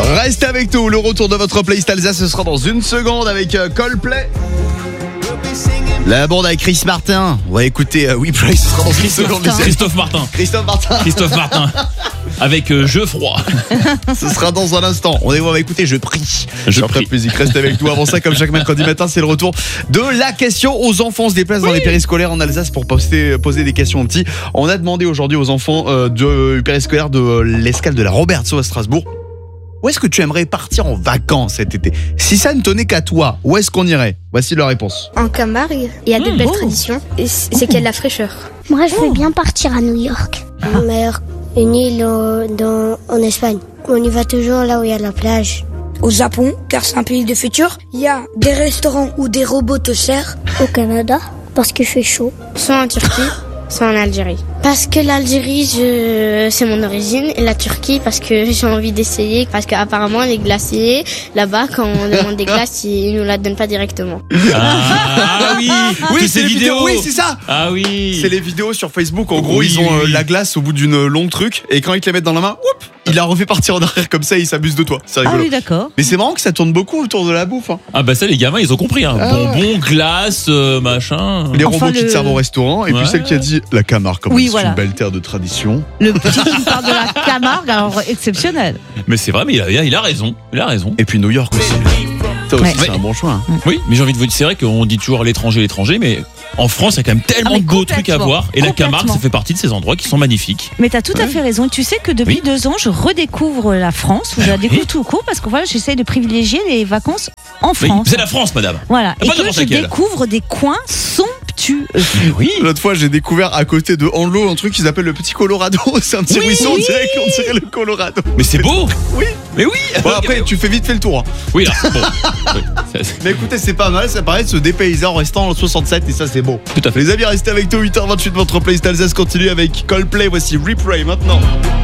Restez avec nous, le retour de votre playlist Alsace, ce sera dans une seconde avec Coldplay. La bande avec Chris Martin. On va écouter We Pray, ce sera dans une seconde. Christophe Martin. Avec Geoffroy. Ce sera dans un instant. On va écouter Je prie. Sur Top Music, reste avec nous. Avant ça, comme chaque mercredi matin, c'est le retour de la question aux enfants. On se déplace dans les périscolaires en Alsace pour poser des questions aux petits. On a demandé aujourd'hui aux enfants du périscolaire de l'escale de la Robertso à Strasbourg. Où est-ce que tu aimerais partir en vacances cet été? Si ça ne tenait qu'à toi, où est-ce qu'on irait? Voici leur réponse. En Camargue, il y a de belles traditions. C'est qu'il y a de la fraîcheur. Moi, je veux bien partir à New York. Mer, une île en Espagne. On y va toujours là où il y a la plage. Au Japon, car c'est un pays de futur, il y a des restaurants où des robots te servent. Au Canada, parce qu'il fait chaud. Soit en Turquie, soit en Algérie. Parce que l'Algérie, c'est mon origine. Et la Turquie, parce que j'ai envie d'essayer. Parce qu'apparemment, les glaciers, là-bas, quand on demande des glaces, ils nous la donnent pas directement. Ah oui, Oui, ces vidéos. Oui, c'est ça. Ah oui. C'est les vidéos sur Facebook. En gros, Oui, ils ont oui. la glace au bout d'une longue truc. Et quand ils te la mettent dans la main, whoop, il la refait partir en arrière comme ça et il s'abuse de toi. C'est rigolo. Ah oui, d'accord. Mais c'est marrant que ça tourne beaucoup autour de la bouffe. Hein. Ah bah ça les gamins ils ont compris hein. Bonbons, glace, machin. Les robots qui te servent au restaurant. Et puis celle qui a dit la Camargue, comme Oui, c'est voilà. une belle terre de tradition. Le petit qui parle de la Camargue, alors exceptionnel. Mais c'est vrai mais il a raison. Et puis New York aussi. Ça aussi, Ouais. c'est un bon choix. Hein. Oui, mais j'ai envie de vous dire, c'est vrai qu'on dit toujours l'étranger, mais en France, il y a quand même tellement mais de beaux trucs à complètement, voir. Et la Camargue, complètement. ça fait partie de ces endroits qui sont magnifiques. Mais t'as tout à fait raison. Tu sais que depuis Oui. 2 ans, je redécouvre la France, ou je la découvre tout court, parce que voilà, j'essaye de privilégier les vacances en Oui, France. c'est la France, madame. Voilà. Pas Et que n'importe je laquelle. découvre des coins somptueux. Oui. L'autre fois, j'ai découvert à côté de Anlo un truc qu'ils appellent le petit Colorado. C'est un petit ruisseau, on dirait le Colorado. Mais c'est beau. Oui. Mais oui. Bon, après, tu fais vite fait le tour. Hein. Oui, là. Bon. Oui, Mais écoutez, c'est pas mal, ça paraît de se dépayser en restant en 67 et ça c'est beau. Tout à fait. Les amis, restez avec nous, 8h28, votre playlist Alsace continue avec Coldplay, voici Replay maintenant.